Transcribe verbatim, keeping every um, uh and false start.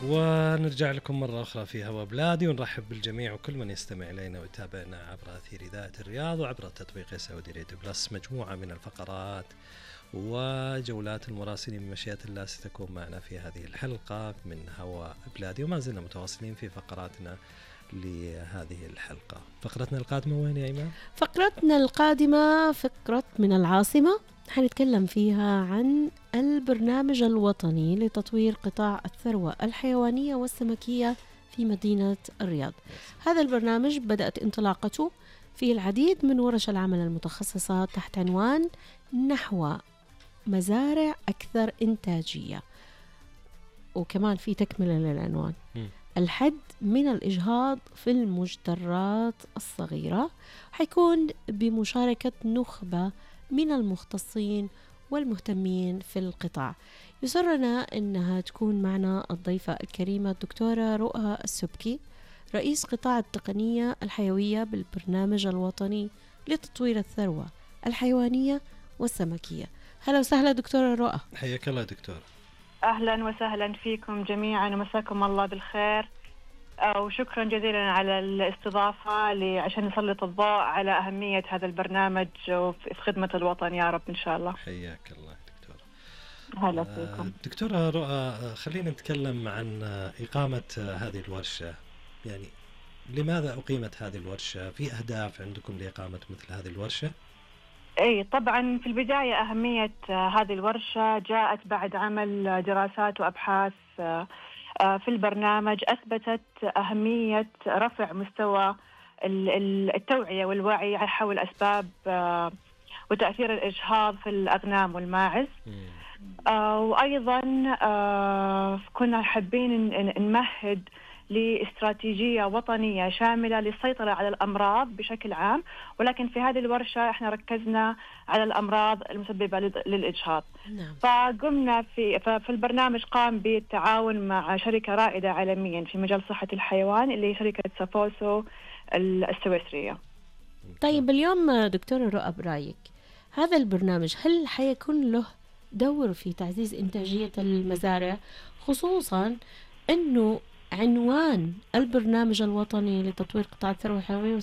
ونرجع لكم مرة أخرى في هوا بلادي، ونرحب بالجميع وكل من يستمع إلينا ويتابعنا عبر أثير إذاعة الرياض وعبر تطبيق سعودي راديو بلس. مجموعة من الفقرات وجولات المراسلين بمشيئة الله ستكون معنا في هذه الحلقة من هوا بلادي، وما زلنا متواصلين في فقراتنا لهذه الحلقة. فقرتنا القادمة وين يا إيمان؟ فقرتنا القادمة فقرة من العاصمة، حنتكلم فيها عن البرنامج الوطني لتطوير قطاع الثروة الحيوانية والسمكية في مدينة الرياض. هذا البرنامج بدأت انطلاقته في العديد من ورش العمل المتخصصة تحت عنوان نحو مزارع أكثر إنتاجية، وكمان في تكملة للعنوان م. الحد من الإجهاض في المجترات الصغيرة، حيكون بمشاركة نخبة من المختصين والمهتمين في القطاع. يسرنا أنها تكون معنا الضيفة الكريمة الدكتورة رؤى السبكي، رئيس قطاع التقنية الحيوية بالبرنامج الوطني لتطوير الثروة الحيوانية والسمكية. هلا وسهلا دكتورة رؤى. حياك الله دكتورة. أهلا وسهلا فيكم جميعا ومساكم الله بالخير، وشكرا جزيلا على الاستضافة عشان نسلط الضوء على أهمية هذا البرنامج في خدمة الوطن يا رب إن شاء الله. حياك الله دكتورة. هلا فيكم. دكتورة رؤى، خلينا نتكلم عن إقامة هذه الورشة. يعني لماذا أقيمت هذه الورشة؟ في أهداف عندكم لإقامة مثل هذه الورشة؟ أي طبعا، في البداية أهمية هذه الورشة جاءت بعد عمل دراسات وأبحاث في البرنامج أثبتت أهمية رفع مستوى التوعية والوعي حول أسباب وتأثير الإجهاض في الأغنام والماعز. وأيضا كنا حابين نمهد لاستراتيجية وطنية شاملة للسيطرة على الأمراض بشكل عام، ولكن في هذه الورشة احنا ركزنا على الأمراض المسببة للإجهاض. نعم. فقمنا في في البرنامج قام بالتعاون مع شركة رائدة عالميا في مجال صحة الحيوان اللي هي شركة سافوسو السويسرية. طيب اليوم دكتورة رؤى، برأيك هذا البرنامج هل حيكون له دور في تعزيز إنتاجية المزارع، خصوصا أنه عنوان البرنامج الوطني لتطوير قطاع الثروة الحيوانية